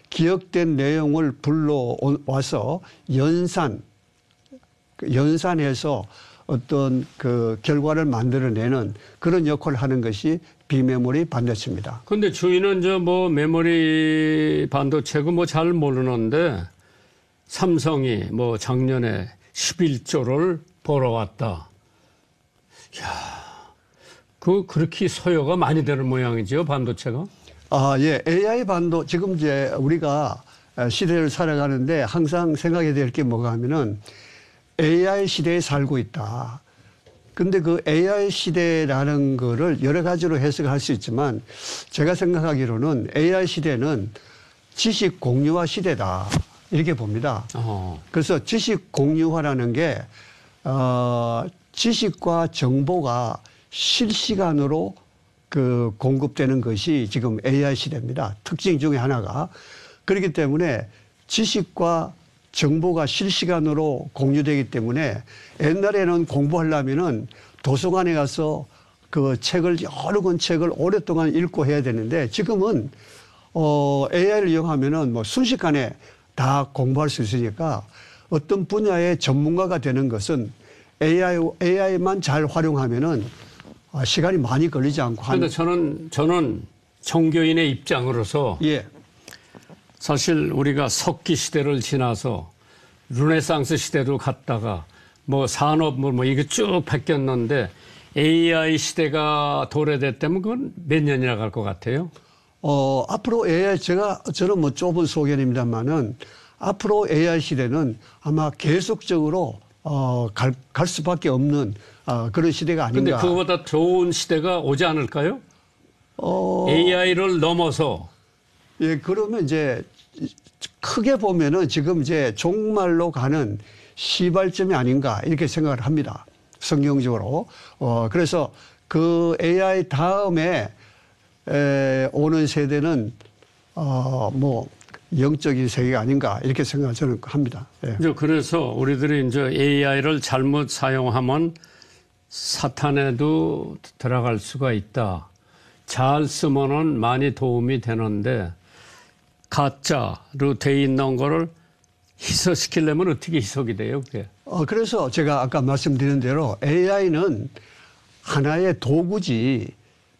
기억된 내용을 불러와서 연산해서 어떤 그 결과를 만들어내는 그런 역할을 하는 것이 비메모리 반도체입니다. 그런데 주인은 저 뭐 메모리 반도체고 뭐 잘 모르는데 삼성이 뭐 작년에 11조를 벌어왔다. 야, 그렇게 소요가 많이 되는 모양이죠, 반도체가? 예. AI 지금 이제 우리가 시대를 살아가는데 항상 생각해야 될 게 뭐가 하면은 AI 시대에 살고 있다. 근데 그 AI 시대라는 거를 여러 가지로 해석할 수 있지만 제가 생각하기로는 AI 시대는 지식 공유화 시대다. 이렇게 봅니다. 그래서 지식 공유화라는 게, 지식과 정보가 실시간으로 그 공급되는 것이 지금 AI 시대입니다. 특징 중에 하나가. 그렇기 때문에 지식과 정보가 실시간으로 공유되기 때문에 옛날에는 공부하려면은 도서관에 가서 그 여러 권 책을 오랫동안 읽고 해야 되는데 지금은 AI를 이용하면은 뭐 순식간에 다 공부할 수 있으니까 어떤 분야의 전문가가 되는 것은 AI만 잘 활용하면은 시간이 많이 걸리지 않고. 그런데 저는 종교인의 입장으로서 예. 사실 우리가 석기 시대를 지나서 르네상스 시대로 갔다가 뭐 산업 뭐 이게 쭉 바뀌었는데 AI 시대가 도래됐다면 그건 몇 년이나 갈 것 같아요? 앞으로 저는 뭐 좁은 소견입니다만은 앞으로 AI 시대는 아마 계속적으로 갈 수밖에 없는 그런 시대가 아닌가. 그런데 그거보다 좋은 시대가 오지 않을까요? AI를 넘어서. 예, 그러면 이제 크게 보면은 지금 이제 종말로 가는 시발점이 아닌가 이렇게 생각을 합니다. 성경적으로. 그래서 그 AI 다음에 오는 세대는 뭐 영적인 세계가 아닌가 이렇게 생각을 저는 합니다. 예. 그래서 우리들이 이제 AI를 잘못 사용하면 사탄에도 들어갈 수가 있다. 잘 쓰면은 많이 도움이 되는데 가짜로 돼 있는 거를 희석시키려면 어떻게 희석이 돼요, 그게? 그래서 제가 아까 말씀드린 대로 AI는 하나의 도구지,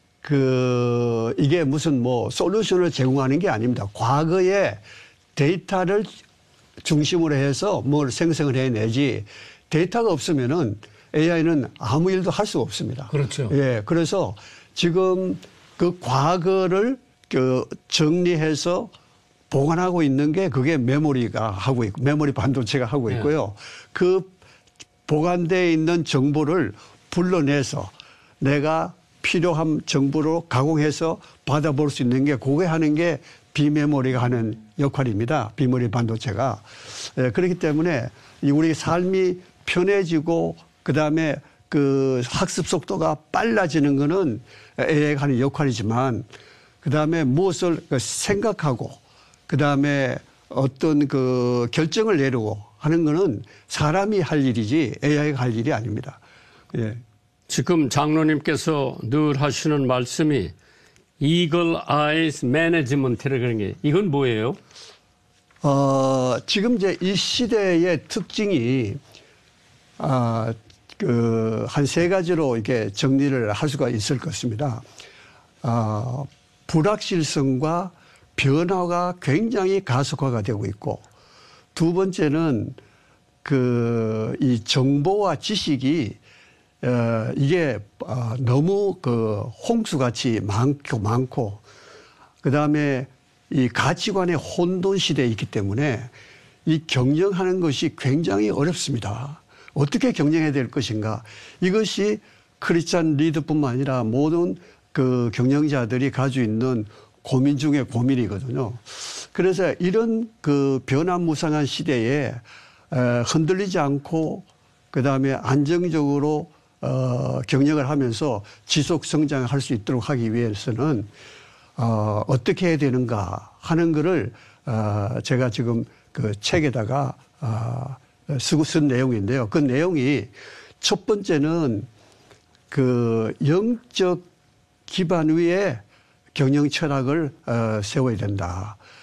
이게 무슨 뭐 솔루션을 제공하는 게 아닙니다. 과거의 데이터를 중심으로 해서 뭘 생성을 해내지 데이터가 없으면은 AI는 아무 일도 할 수가 없습니다. 그렇죠. 예. 그래서 지금 그 과거를 정리해서 보관하고 있는 게 그게 메모리가 하고 있고, 메모리 반도체가 하고 있고요. 그 보관되어 있는 정보를 불러내서 내가 필요한 정보로 가공해서 받아볼 수 있는 게 그게 하는 게 비메모리가 하는 역할입니다. 비메모리 반도체가. 그렇기 때문에 우리 삶이 편해지고 그다음에 그 학습 속도가 빨라지는 거는 AI가 하는 역할이지만 그다음에 무엇을 생각하고 그다음에 어떤 그 결정을 내리고 하는 거는 사람이 할 일이지 AI가 할 일이 아닙니다. 예. 지금 장로님께서 늘 하시는 말씀이 Eagle Eyes Management라는 게 이건 뭐예요? 지금 이제 이 시대의 특징이 한 세 가지로 이렇게 정리를 할 수가 있을 것입니다. 불확실성과 변화가 굉장히 가속화가 되고 있고, 두 번째는 이 정보와 지식이 이게 너무 홍수같이 많고 그다음에 이 가치관의 혼돈 시대에 있기 때문에 이 경영하는 것이 굉장히 어렵습니다. 어떻게 경영해야 될 것인가. 이것이 크리스찬 리더뿐만 아니라 모든 그 경영자들이 가지고 있는 고민 중에 고민이거든요. 그래서 이런 그 변화무쌍한 시대에 흔들리지 않고 그다음에 안정적으로 경영을 하면서 지속 성장을 할 수 있도록 하기 위해서는 어떻게 해야 되는가 하는 거를 제가 지금 그 책에다가 쓴 내용인데요. 그 내용이 첫 번째는 그 영적 기반 위에 경영 철학을 세워야 된다.